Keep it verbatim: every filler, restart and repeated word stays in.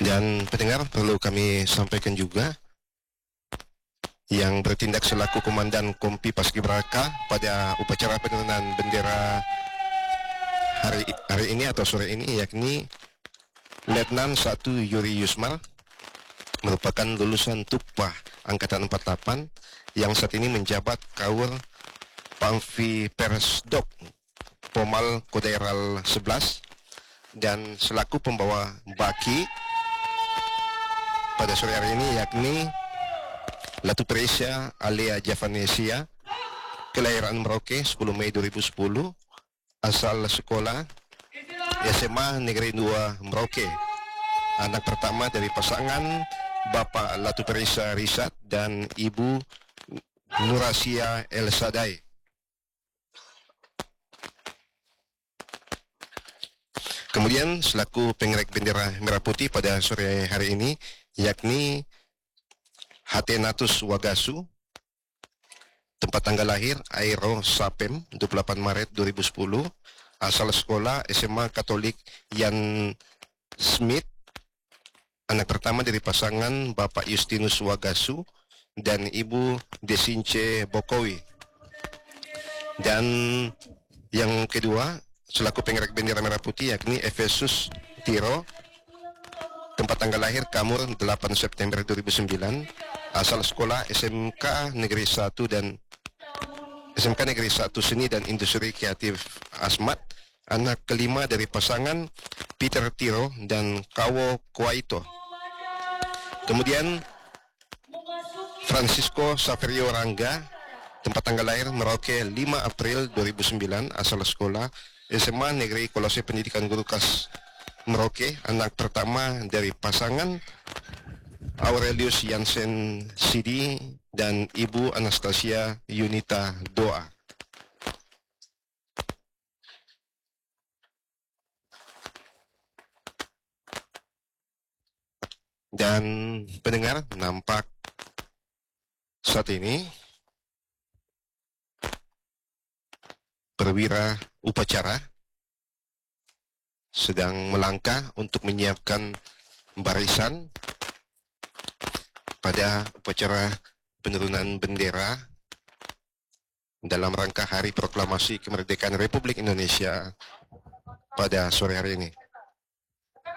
Dan pendengar, perlu kami sampaikan juga, yang bertindak selaku Komandan Kompi Paskibraka pada upacara penurunan bendera hari, hari ini atau sore ini, yakni Letnan satu Yuri Yusmar, merupakan lulusan Tukpah Angkatan empat puluh delapan yang saat ini menjabat Kawur Pamfi Persdok Pomal Koderal sebelas, dan selaku pembawa baki pada sore hari ini yakni Latu Teresia Alia Javanesia, kelahiran Merauke sepuluh Mei dua ribu sepuluh, asal sekolah S M A Negeri dua Merauke, anak pertama dari pasangan Bapak Latu Teresa Risat dan Ibu Nurasia Elsadai. Kemudian selaku pengerek bendera merah putih pada sore hari ini yakni Hatenatus Wagasu, tempat tanggal lahir Aero Sapem dua puluh delapan Maret dua ribu sepuluh, asal sekolah S M A Katolik Yan Smith, anak pertama dari pasangan Bapak Justinus Wagasu dan Ibu Desince Bokowi. Dan yang kedua selaku pengerek bendera merah putih yakni Efesus Tiro, tempat tanggal lahir Kamur delapan September dua ribu sembilan, asal sekolah S M K Negeri satu dan S M K Negeri satu Seni dan Industri Kreatif Asmat, anak kelima dari pasangan Peter Tiro dan Kawo Kuaito. Kemudian Francisco Saverio Rangga, tempat tanggal lahir Merauke lima April dua ribu sembilan, asal sekolah S M A Negeri Kolose Pendidikan Guru Kas Merauke, anak pertama dari pasangan Aurelius Yansen Sidi dan Ibu Anastasia Yunita Doa. Dan pendengar, nampak saat ini perwira upacara sedang melangkah untuk menyiapkan barisan pada upacara penurunan bendera dalam rangka Hari Proklamasi Kemerdekaan Republik Indonesia pada sore hari ini.